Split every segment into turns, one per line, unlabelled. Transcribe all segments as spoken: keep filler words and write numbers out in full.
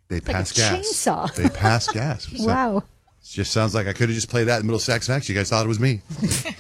They
It's
pass
like a
gas.
chainsaw.
They pass gas. So,
Wow.
it just sounds like I could have just played that in the middle of Sax Facts. You guys thought it was me.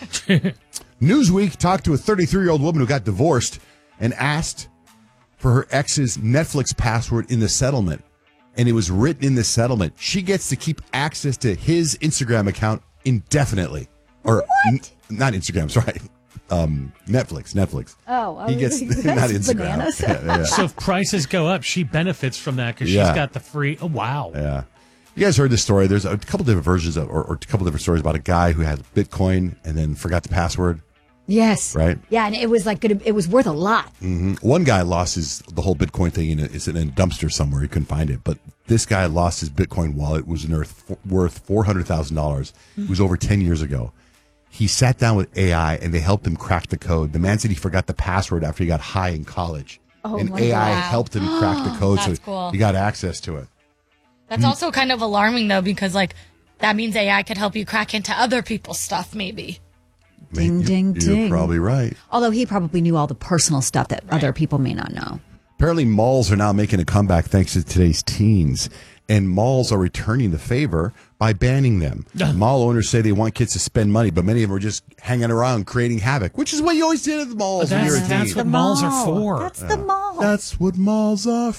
Newsweek talked to a thirty-three-year-old woman who got divorced and asked for her ex's Netflix password in the settlement. And it was written in the settlement. She gets to keep access to his Instagram account indefinitely. Or n- not Instagram, sorry. Um, Netflix, Netflix.
Oh, I
he
was
gets
like,
not
that's
Instagram.
bananas.
Yeah, yeah.
So if prices go up, she benefits from that because
Yeah.
she's got the free. Oh, wow.
Yeah. You guys heard this story. There's a couple different versions of, or, or a couple different stories about a guy who had Bitcoin and then forgot the password.
Yes.
Right?
Yeah, and it was like gonna, it was worth a lot.
hmm One guy lost his the whole Bitcoin thing in a, is in a dumpster somewhere. He couldn't find it. But this guy lost his Bitcoin wallet. It was worth worth four hundred thousand dollars. It was over ten years ago. He sat down with A I and they helped him crack the code. The man said he forgot the password after he got high in college.
Oh,
and
my
A I
God.
helped him crack the code, so
That's cool.
he got access to it.
That's also kind of alarming, though, because, like, that means A I could help you crack into other people's stuff, maybe.
Ding,
Mate,
ding,
you're,
ding.
You're probably right.
Although he probably knew all the personal stuff that other people may not know.
Apparently, malls are now making a comeback thanks to today's teens. And malls are returning the favor by banning them. Mall owners say they want kids to spend money, but many of them are just hanging around creating havoc, which is what you always did at the malls when you were a
That's,
teen.
that's what malls are for.
That's the mall.
That's what malls are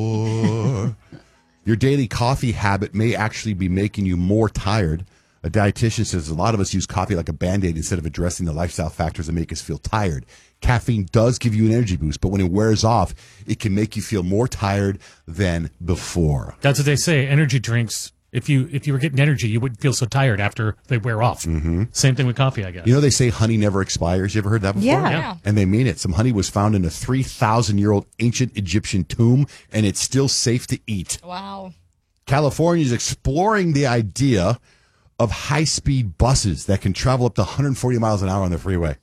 for. Your daily coffee habit may actually be making you more tired. A dietitian says a lot of us use coffee like a Band-Aid instead of addressing the lifestyle factors that make us feel tired. Caffeine does give you an energy boost, but when it wears off, it can make you feel more tired than before.
That's what they say. Energy drinks. If you if you were getting energy, you wouldn't feel so tired after they wear off. Mm-hmm. Same thing with coffee, I guess.
You know, they say honey never expires. You ever heard that before?
Yeah.
Yeah.
And they mean it. Some honey was found in a three thousand year old ancient Egyptian tomb, and it's still safe to eat.
Wow.
California is exploring the idea of high-speed buses that can travel up to one hundred forty miles an hour on the freeway.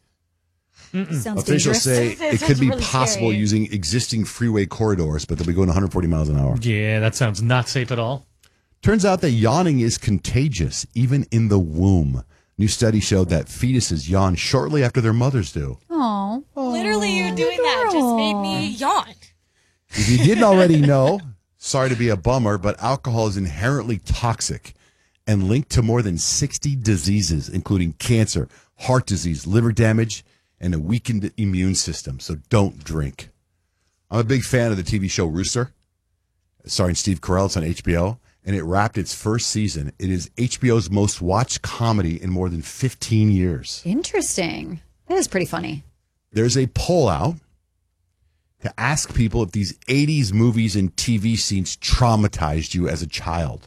Sounds
Officials
dangerous.
say
That
it could
sounds
be
really
possible
scary.
using existing freeway corridors, but they'll be going one hundred forty miles an hour.
Yeah, that sounds not safe at all.
Turns out that yawning is contagious, even in the womb. New study showed that fetuses yawn shortly after their mothers do.
Aw.
Literally, you doing that just made me yawn.
If you didn't already know, sorry to be a bummer, but alcohol is inherently toxic and linked to more than sixty diseases, including cancer, heart disease, liver damage, and a weakened immune system. So don't drink. I'm a big fan of the T V show Rooster, starring Steve Carell. It's on H B O, and it wrapped its first season. It is H B O's most watched comedy in more than fifteen years.
Interesting. That is pretty funny.
There's a poll out to ask people if these eighties movies and T V scenes traumatized you as a child.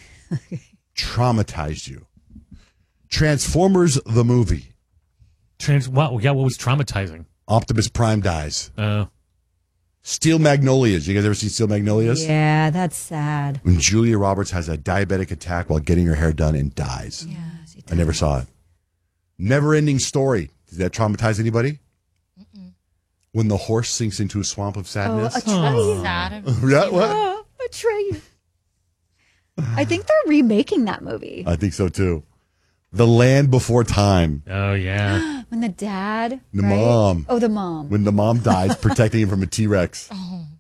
Traumatized you. Transformers the movie.
Trans. Wow. Yeah. What was traumatizing?
Optimus Prime dies.
Uh,
Steel Magnolias. You guys ever seen Steel Magnolias?
Yeah, that's sad.
When Julia Roberts has a diabetic attack while getting her hair done and dies.
Yes,
I never saw it. Never Ending Story. Did that traumatize anybody? Mm-mm. When the horse sinks into a swamp of
Oh,
sadness.
a train.
Sad.
Yeah, what?
Oh, a train. I think they're remaking that movie.
I think so too. The Land Before Time.
oh yeah.
When the dad.
The
right?
mom.
Oh, the mom.
When the mom dies, protecting him from a T-Rex.
Oh,